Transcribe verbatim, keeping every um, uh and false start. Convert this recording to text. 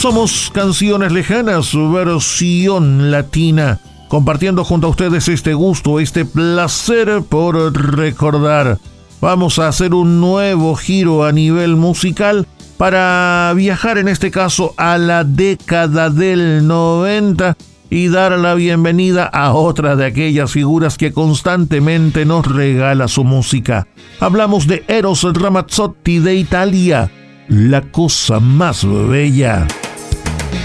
Somos Canciones Lejanas, versión latina, compartiendo junto a ustedes este gusto, este placer por recordar. Vamos a hacer un nuevo giro a nivel musical para viajar en este caso a la década del noventa y dar la bienvenida a otra de aquellas figuras que constantemente nos regala su música. Hablamos de Eros Ramazzotti de Italia, la cosa más bella.